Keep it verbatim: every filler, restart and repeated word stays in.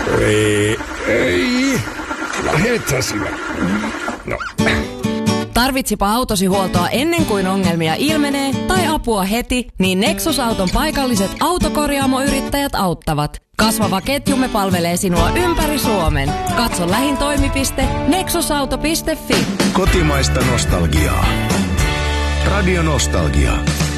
Ei, ei. Lähethän sinä. No. Tarvitsipa autosi huoltoa ennen kuin ongelmia ilmenee tai apua heti, niin Nexus-auton paikalliset autokorjaamoyrittäjät auttavat. Kasvava ketjumme palvelee sinua ympäri Suomen. Katso lähin toimipiste nexusauto piste fi. Kotimaista nostalgiaa. Radio Nostalgia.